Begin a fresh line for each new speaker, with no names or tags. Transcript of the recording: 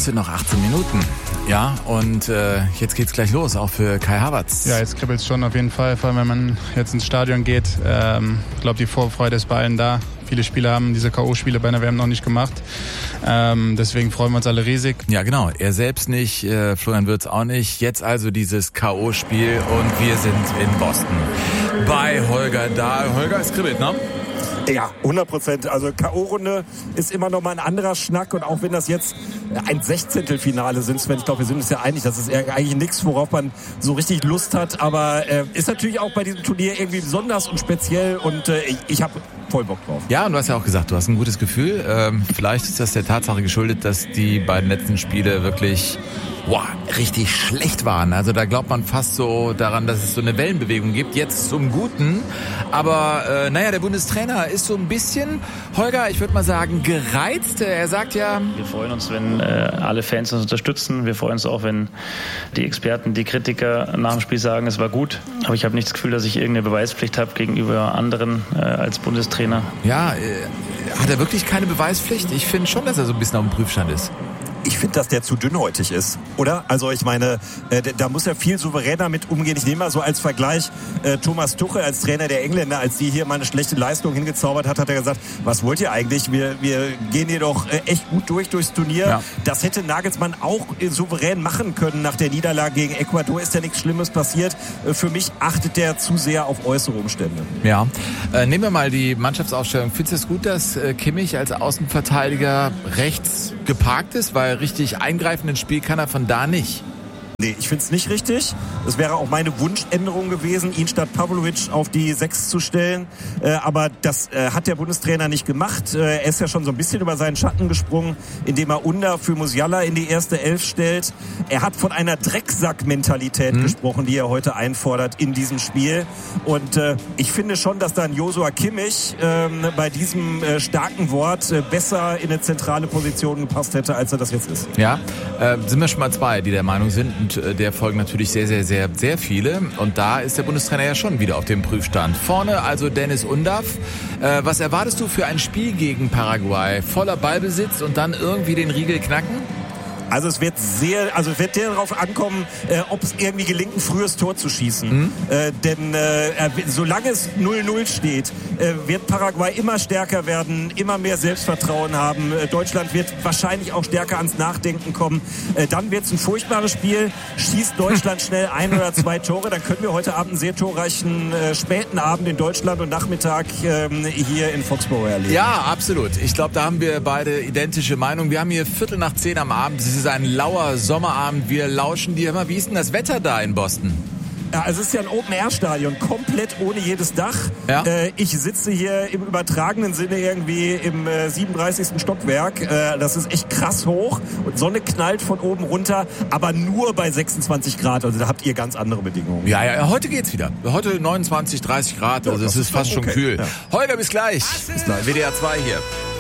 Es sind noch 18 Minuten. Ja, und jetzt geht's gleich los, auch für Kai Havertz.
Ja, jetzt kribbelt's schon auf jeden Fall, vor allem wenn man jetzt ins Stadion geht. Ich glaube, die Vorfreude ist bei allen da. Viele Spieler haben diese K.O.-Spiele bei einer WM noch nicht gemacht. Deswegen freuen wir uns alle riesig.
Ja, genau. Er selbst nicht, Florian Wirtz auch nicht. Jetzt also dieses K.O.-Spiel und wir sind in Boston bei Holger Dahl. Holger, es kribbelt, ne?
Ja, 100%. Also K.O.-Runde ist immer noch mal ein anderer Schnack. Und auch wenn das jetzt ein Sechzehntelfinale sind, Sven, ich glaube, wir sind uns ja einig, das ist eigentlich nichts, worauf man so richtig Lust hat. Aber ist natürlich auch bei diesem Turnier irgendwie besonders und speziell. Und ich habe voll Bock drauf.
Ja, und du hast ja auch gesagt, du hast ein gutes Gefühl. Vielleicht ist das der Tatsache geschuldet, dass die beiden letzten Spiele wirklich richtig schlecht waren. Also da glaubt man fast so daran, dass es so eine Wellenbewegung gibt. Jetzt zum Guten. Aber der Bundestrainer ist so ein bisschen, Holger, ich würde mal sagen, gereizt. Er sagt ja...
Wir freuen uns, wenn alle Fans uns unterstützen. Wir freuen uns auch, wenn die Experten, die Kritiker nach dem Spiel sagen, es war gut. Aber ich habe nicht das Gefühl, dass ich irgendeine Beweispflicht habe gegenüber anderen als Bundestrainer.
Ja, hat er wirklich keine Beweispflicht? Ich finde schon, dass er so ein bisschen auf dem Prüfstand ist.
Ich finde, dass der zu dünnhäutig ist, oder? Also ich meine, da muss er viel souveräner mit umgehen. Ich nehme mal so als Vergleich Thomas Tuchel als Trainer der Engländer, als die hier mal eine schlechte Leistung hingezaubert hat er gesagt, was wollt ihr eigentlich? Wir gehen hier doch echt gut durchs Turnier. Ja. Das hätte Nagelsmann auch souverän machen können nach der Niederlage gegen Ecuador. Ist ja nichts Schlimmes passiert. Für mich achtet der zu sehr auf äußere Umstände.
Ja, nehmen wir mal die Mannschaftsaufstellung. Findest du es gut, dass Kimmich als Außenverteidiger rechts geparkt ist? Weil richtig eingreifen ins Spiel kann er von da nicht.
Nee, ich finde es nicht richtig. Das wäre auch meine Wunschänderung gewesen, ihn statt Pavlovic auf die 6 zu stellen. Aber das hat der Bundestrainer nicht gemacht. Er ist ja schon so ein bisschen über seinen Schatten gesprungen, indem er Under für Musiala in die erste 11 stellt. Er hat von einer Drecksack-Mentalität gesprochen, die er heute einfordert in diesem Spiel. Und ich finde schon, dass dann Joshua Kimmich bei diesem starken Wort besser in eine zentrale Position gepasst hätte, als er das jetzt ist.
Ja, sind wir schon mal zwei, die der Meinung sind. Und der folgen natürlich sehr, sehr, sehr, sehr viele. Und da ist der Bundestrainer ja schon wieder auf dem Prüfstand. Vorne also Dennis Undav. Was erwartest du für ein Spiel gegen Paraguay? Voller Ballbesitz und dann irgendwie den Riegel knacken?
Also es wird sehr darauf ankommen, ob es irgendwie gelingt, ein frühes Tor zu schießen. Denn solange es 0-0 steht, wird Paraguay immer stärker werden, immer mehr Selbstvertrauen haben. Deutschland wird wahrscheinlich auch stärker ans Nachdenken kommen. Dann wird es ein furchtbares Spiel. Schießt Deutschland schnell 1 oder 2 Tore, dann können wir heute Abend einen sehr torreichen späten Abend in Deutschland und Nachmittag hier in Foxborough erleben.
Ja, absolut. Ich glaube, da haben wir beide identische Meinungen. Wir haben hier 9:15 am Abend. Es ist ein lauer Sommerabend. Wir lauschen dir immer. Wie ist denn das Wetter da in Boston?
Ja, es ist ja ein Open-Air-Stadion, komplett ohne jedes Dach. Ja. Ich sitze hier im übertragenen Sinne irgendwie im 37. Stockwerk. Das ist echt krass hoch und Sonne knallt von oben runter, aber nur bei 26 Grad. Also da habt ihr ganz andere Bedingungen.
Ja, heute geht's wieder. Heute 29, 30 Grad, also es ist fast schon kühl. Ja. Holger, bis gleich. Bis gleich. WDR 2 hier.